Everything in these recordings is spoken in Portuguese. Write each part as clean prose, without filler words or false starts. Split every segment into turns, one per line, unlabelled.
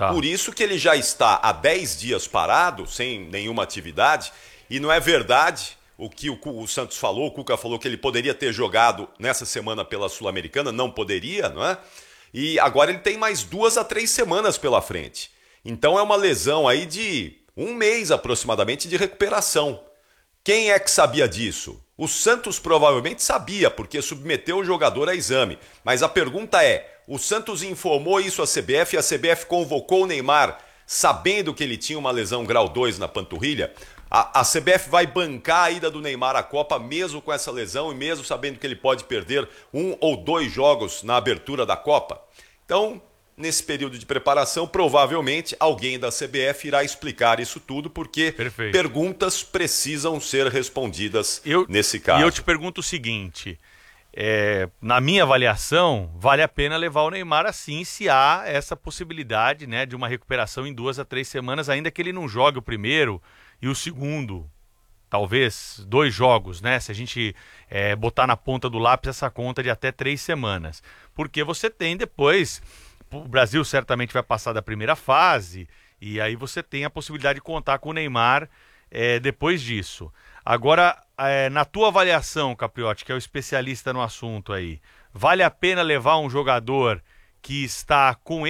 Tá.
Por isso que ele já está há 10 dias parado, sem nenhuma atividade, e não é verdade o que o Santos falou, o Cuca falou que ele poderia ter jogado nessa semana pela Sul-Americana, não poderia, não é? E agora ele tem mais 2 a 3 semanas pela frente. Então é uma lesão aí de 1 mês aproximadamente de recuperação. Quem é que sabia disso? O Santos provavelmente sabia, porque submeteu o jogador a exame. Mas a pergunta é, o Santos informou isso à CBF e a CBF convocou o Neymar sabendo que ele tinha uma lesão grau 2 na panturrilha? A CBF vai bancar a ida do Neymar à Copa mesmo com essa lesão e mesmo sabendo que ele pode perder 1 ou 2 jogos na abertura da Copa? Então, nesse período de preparação, provavelmente alguém da CBF irá explicar isso tudo, porque perguntas precisam ser respondidas nesse caso.
E eu te pergunto o seguinte, na minha avaliação, vale a pena levar o Neymar assim, se há essa possibilidade, né, de uma recuperação em 2 a 3 semanas, ainda que ele não jogue o primeiro e o segundo, talvez 2 jogos, né? Se a gente botar na ponta do lápis essa conta de até 3 semanas. Porque você tem depois, o Brasil certamente vai passar da primeira fase, e aí você tem a possibilidade de contar com o Neymar depois disso. Agora, na tua avaliação, Capriotti, que é o especialista no assunto aí, vale a pena levar um jogador que está com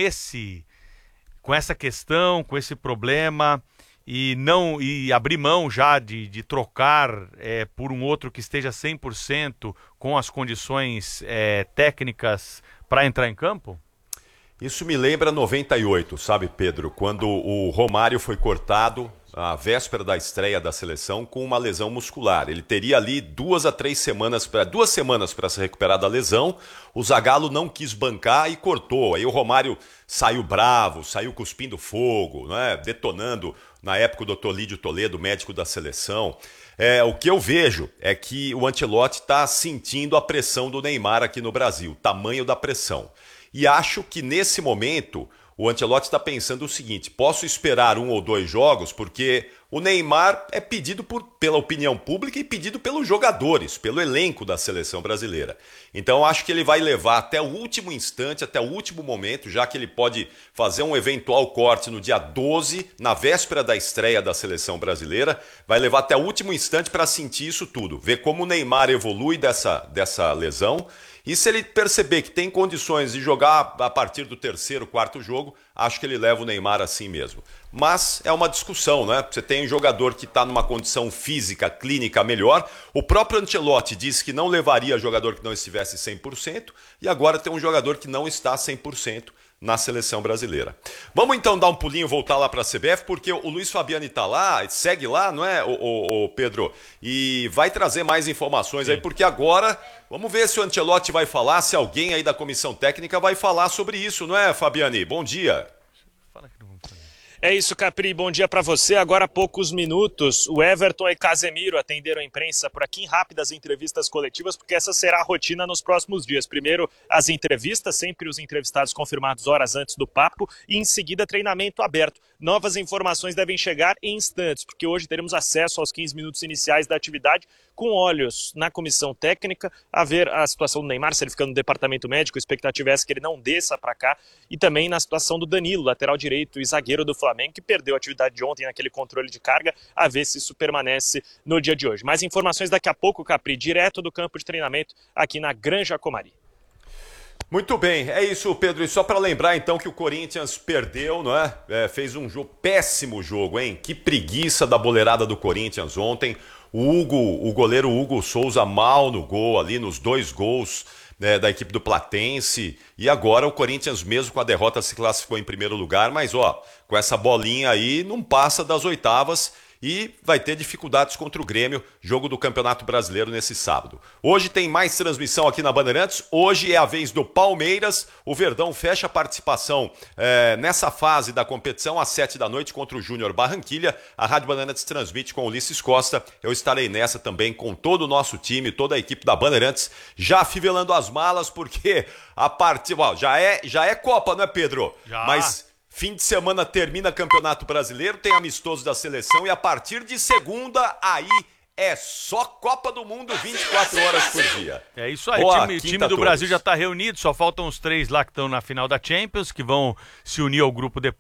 essa questão, com esse problema, e abrir mão já de trocar por um outro que esteja 100% com as condições técnicas para entrar em campo?
Isso me lembra 98, sabe, Pedro? Quando o Romário foi cortado à véspera da estreia da seleção com uma lesão muscular. Ele teria ali 2 a 3 semanas, 2 semanas para se recuperar da lesão. O Zagallo não quis bancar e cortou. Aí o Romário saiu bravo, saiu cuspindo fogo, né? Detonando, na época, o Dr. Lídio Toledo, médico da seleção. O que eu vejo é que o Ancelotti está sentindo a pressão do Neymar aqui no Brasil, o tamanho da pressão. E acho que nesse momento o Ancelotti está pensando o seguinte, posso esperar 1 ou 2 jogos, porque o Neymar é pedido pela opinião pública e pedido pelos jogadores, pelo elenco da seleção brasileira. Então acho que ele vai levar até o último instante, até o último momento, já que ele pode fazer um eventual corte no dia 12, na véspera da estreia da seleção brasileira, vai levar até o último instante para sentir isso tudo, ver como o Neymar evolui dessa lesão. E se ele perceber que tem condições de jogar a partir do 3º, 4º jogo, acho que ele leva o Neymar assim mesmo. Mas é uma discussão, né? Você tem um jogador que está numa condição física, clínica melhor. O próprio Ancelotti disse que não levaria jogador que não estivesse 100%. E agora tem um jogador que não está 100% na seleção brasileira. Vamos então dar um pulinho e voltar lá para a CBF, porque o Luiz Fabiani está lá, segue lá, não é, o Pedro? E vai trazer mais informações aí, porque agora vamos ver se o Ancelotti vai falar, se alguém aí da comissão técnica vai falar sobre isso, não é, Fabiani? Bom dia.
É isso, Capri, bom dia para você. Agora há poucos minutos, o Everton e Casemiro atenderam a imprensa por aqui em rápidas entrevistas coletivas, porque essa será a rotina nos próximos dias. Primeiro, as entrevistas, sempre os entrevistados confirmados horas antes do papo, e em seguida, treinamento aberto. Novas informações devem chegar em instantes, porque hoje teremos acesso aos 15 minutos iniciais da atividade, com olhos na comissão técnica, a ver a situação do Neymar, se ele fica no departamento médico, a expectativa é essa que ele não desça para cá, e também na situação do Danilo, lateral direito e zagueiro do Flamengo, que perdeu a atividade de ontem naquele controle de carga, a ver se isso permanece no dia de hoje. Mais informações daqui a pouco, Capri, direto do campo de treinamento aqui na Granja Comari.
Muito bem, é isso, Pedro. E só para lembrar, então, que o Corinthians perdeu, não é? Fez um péssimo jogo, hein? Que preguiça da boleirada do Corinthians ontem. O goleiro Hugo Souza mal no gol ali, nos 2 gols da equipe do Platense. E agora o Corinthians, mesmo com a derrota, se classificou em primeiro lugar. Mas, com essa bolinha aí, não passa das oitavas. E vai ter dificuldades contra o Grêmio, jogo do Campeonato Brasileiro nesse sábado. Hoje tem mais transmissão aqui na Bandeirantes. Hoje é a vez do Palmeiras. O Verdão fecha a participação nessa fase da competição às 7 da noite contra o Júnior Barranquilha. A Rádio Bandeirantes transmite com o Ulisses Costa. Eu estarei nessa também com todo o nosso time, toda a equipe da Bandeirantes, já afivelando as malas, porque a partida já é Copa, não é, Pedro?
Já.
Mas fim de semana termina Campeonato Brasileiro, tem amistoso da seleção e a partir de segunda, aí é só Copa do Mundo 24 horas por dia.
É isso aí, o time do Brasil já está reunido, só faltam os 3 lá que estão na final da Champions, que vão se unir ao grupo depois.